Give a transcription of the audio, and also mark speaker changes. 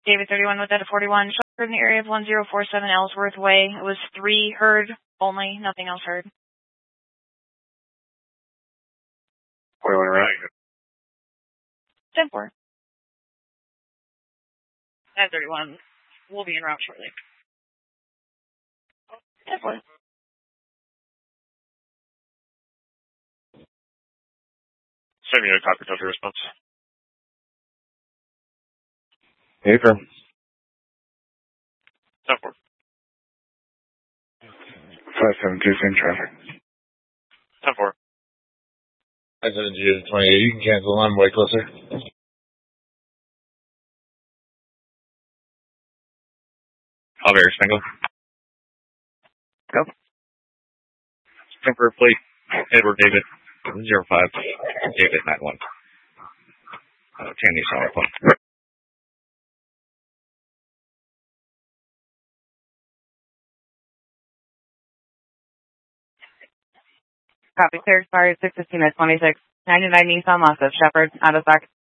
Speaker 1: David 31 with that 41. Shelter in the area of 1047 Ellsworth Way. It was 3 heard only, nothing else heard.
Speaker 2: 41 around.
Speaker 1: 10-4. 31. We'll be en route shortly. 10-4.
Speaker 2: Send me a copy of your response.
Speaker 3: Affirm.
Speaker 2: 10-4.
Speaker 3: 572, same traffic.
Speaker 2: 10-4.
Speaker 4: I said you 28. You can cancel. I'm way closer.
Speaker 2: Javier Spengler.
Speaker 3: Go.
Speaker 2: Temper Fleet. Edward David 05. David 91. Tandy Solid Point.
Speaker 5: Copy, clear, expired 6:15 at 26. 99 Nissan Lexus, Shepherd, out of stock.